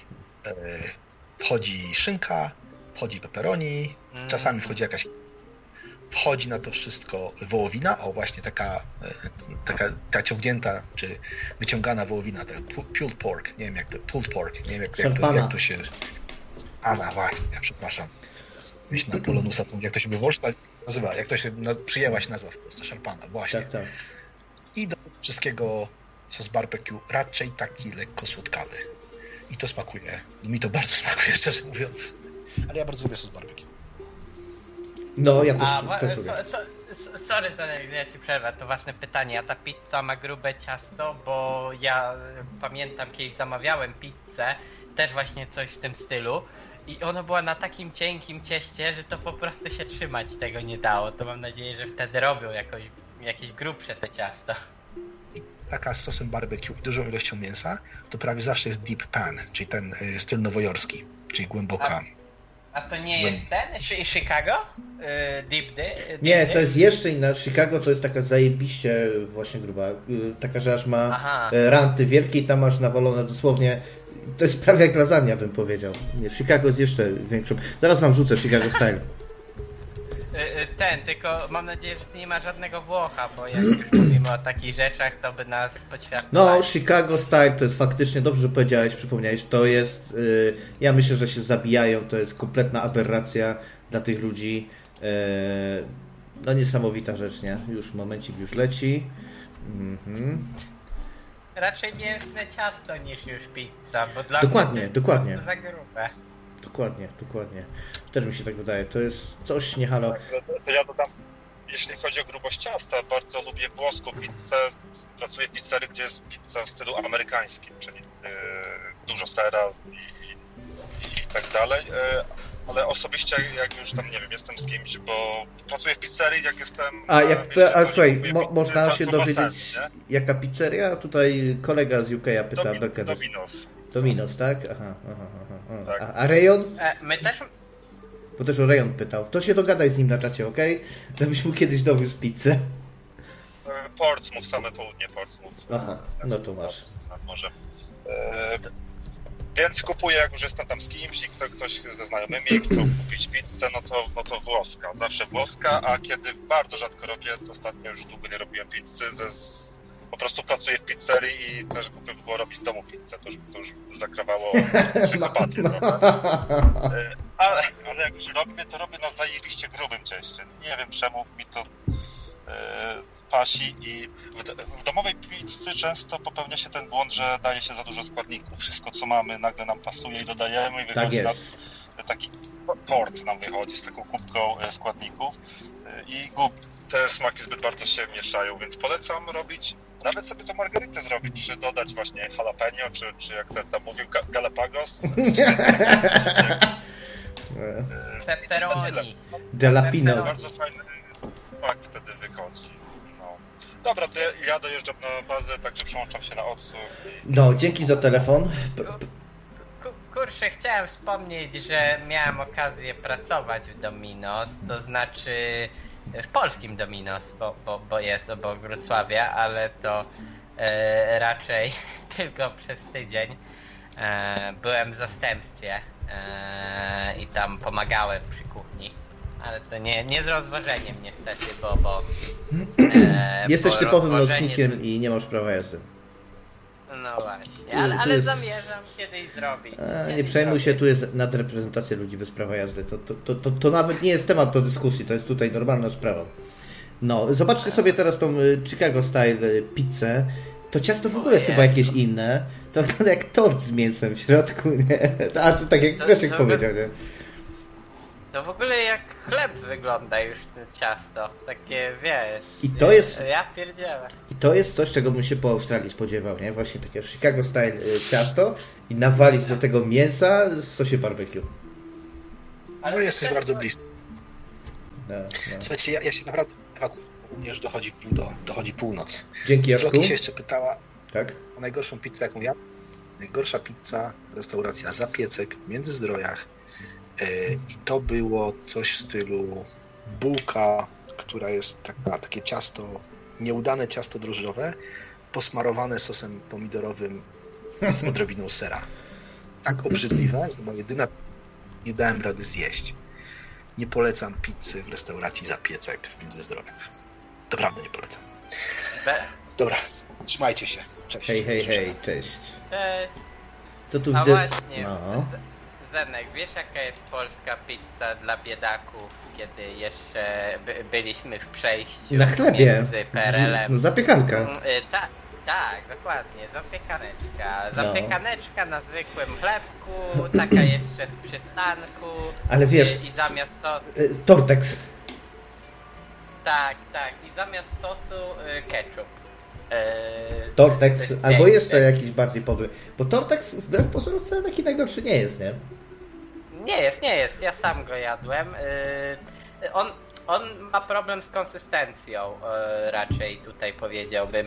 wchodzi szynka, wchodzi pepperoni, czasami wchodzi jakaś... Wchodzi na to wszystko wołowina, właśnie taka ciągnięta, czy wyciągana wołowina, pulled pork, nie wiem jak to, pulled pork, nie wiem jak to się... Właśnie, przepraszam. Myśl na Polonusa, jak to się nazywa, jak to się przyjęłaś nazwa w Polsce, szarpana, właśnie. Tak. I do wszystkiego sos barbecue raczej taki lekko słodkawy. I to smakuje, mi to bardzo smakuje, szczerze mówiąc. Ale ja bardzo lubię sos barbecue. No, ja też lubię. Sorry, ja ci przerwę, to ważne pytanie. A ta pizza ma grube ciasto, bo ja pamiętam, kiedyś zamawiałem pizzę, też właśnie coś w tym stylu. I ona była na takim cienkim cieście, że to po prostu się trzymać tego nie dało. To mam nadzieję, że wtedy robią jakieś grubsze to ciasto. Taka z sosem barbecue i dużą ilością mięsa, to prawie zawsze jest deep pan, czyli ten styl nowojorski, czyli głęboka. A to nie jest ten? Chicago? Nie, to jest jeszcze inna. Chicago to jest taka zajebiście właśnie gruba. Taka, że aż ma ranty wielkie i tam masz nawalone dosłownie. To jest prawie jak lasagna, bym powiedział. Nie, Chicago jest jeszcze większą. Zaraz wam rzucę Chicago Style. Tylko mam nadzieję, że nie ma żadnego Włocha, bo jak już mówimy o takich rzeczach, to by nas poćwiartowali. No, Chicago Style to jest faktycznie, dobrze, że powiedziałeś, przypomniałeś, to jest, ja myślę, że się zabijają, to jest kompletna aberracja dla tych ludzi. No niesamowita rzecz, nie? Już momencik już leci. Raczej mięsne ciasto niż już pizza, bo dla mnie to jest za grube. Dokładnie. Też mi się tak wydaje. To jest coś nie halo. To ja dodam, jeśli chodzi o grubość ciasta, bardzo lubię włoską pizzę. Pracuję w pizzerii, gdzie jest pizza w stylu amerykańskim, czyli dużo sera i tak dalej. Ale osobiście, jak już tam, nie wiem, jestem z kimś, bo pracuję w pizzerii, jak jestem... Słuchaj, można się dowiedzieć, jaka pizzeria? Tutaj kolega z UK pyta. Dominos, tak? Aha. Tak. A rejon? My też... Bo też o rejon pytał. To się dogadaj z nim na czacie, okej? Żebyś mu kiedyś dowiózł pizzę. Portsmouth, same południe Portsmouth. Aha, no to masz. Może. Więc kupuję, jak już jestem tam z kimś i ktoś ze znajomymi chcą kupić pizzę, no to włoska. Zawsze włoska, a kiedy bardzo rzadko robię, to ostatnio już długo nie robiłem pizzy, po prostu pracuję w pizzerii i też głupio było robić w domu pizzę. To już zakrawało psychopatię, prawda? Ale jak już robię, to robię na zajebiście grubym cieście. Nie wiem czemu mi to pasi i w domowej pizzy często popełnia się ten błąd, że daje się za dużo składników. Wszystko co mamy nagle nam pasuje i dodajemy i wychodzi taki tort nam wychodzi z taką kubką składników i te smaki zbyt bardzo się mieszają, więc polecam robić, nawet sobie to margaritę zrobić, czy dodać właśnie jalapeno, czy jak tam mówił, galapagos. Pepperoni. Jalapeno. Bardzo fajny smak wtedy wychodzi. No. Dobra, to ja dojeżdżam na bazę, także przełączam się na odsłuch. No, dzięki za telefon. Kurczę, chciałem wspomnieć, że miałem okazję pracować w Domino's, to znaczy w polskim Domino's, bo jest obok Wrocławia, ale to raczej tylko przez tydzień. Byłem w zastępstwie i tam pomagałem przy kuchni, ale to nie z rozwożeniem niestety, bo jesteś typowym nocnikiem i nie masz prawa jazdy. No właśnie, ale jest... zamierzam kiedyś zrobić. Nie przejmuj się, tu jest nadreprezentacja ludzi bez prawa jazdy. To nawet nie jest temat do dyskusji, to jest tutaj normalna sprawa. No, zobaczcie sobie teraz tą Chicago Style pizzę. To ciasto w ogóle jest chyba jakieś inne. To wygląda jak tort z mięsem w środku, nie? A tu tak jak Grzesiek powiedział, nie? To w ogóle jak chleb wygląda już to ciasto. Takie, wiesz... I to jest... Ja pierdzielę. I to jest coś, czego bym się po Australii spodziewał, nie? Właśnie takie Chicago style ciasto i nawalić do tego mięsa w sosie barbecue. Ale jesteś bardzo blisko. No. Słuchajcie, ja się naprawdę... U mnie już dochodzi północ. Dzięki, Jacku. Floki się jeszcze pytała tak? o najgorszą pizzę, jaką ja. Najgorsza pizza, restauracja Zapiecek w Międzyzdrojach. I to było coś w stylu bułka, która jest takie ciasto, nieudane ciasto drożdżowe, posmarowane sosem pomidorowym z odrobiną sera. Tak obrzydliwe, że była jedyna, nie dałem rady zjeść. Nie polecam pizzy w restauracji Zapiecek w Międzyzdrojach. Naprawdę nie polecam. Dobra, trzymajcie się. Cześć. Hej, cześć. Cześć. Co tu A widzę? właśnie, No. Zenek, wiesz jaka jest polska pizza dla biedaków, kiedy jeszcze byliśmy w przejściu Na chlebie. między PRL-em? Zapiekanka. Tak, dokładnie, zapiekaneczka na zwykłym chlebku, taka jeszcze w przystanku. Ale wiesz, i zamiast sosu... Tortex. Tak, i zamiast sosu ketchup. Tortex, albo jeszcze jakiś bardziej podły. Bo Tortex wbrew pozorom wcale taki najgorszy nie jest, nie? Nie jest. Ja sam go jadłem. On ma problem z konsystencją, raczej tutaj powiedziałbym.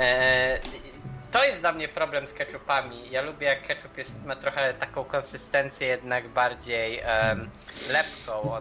To jest dla mnie problem z ketchupami. Ja lubię, jak ketchup ma trochę taką konsystencję jednak bardziej lepką.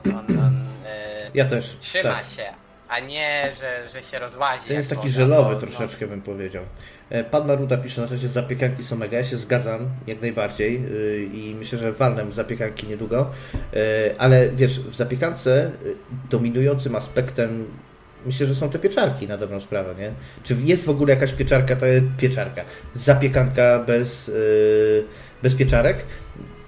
Ja też. Trzyma się. A nie, że się rozłazi. To jest taki żelowy troszeczkę, bym powiedział. Pan Maruda pisze na czasie, zapiekanki są mega. Ja się zgadzam jak najbardziej i myślę, że walnę zapiekanki niedługo. Ale wiesz, w zapiekance dominującym aspektem myślę, że są te pieczarki na dobrą sprawę, nie? Czy jest w ogóle jakaś pieczarka? To jest pieczarka. Zapiekanka bez pieczarek.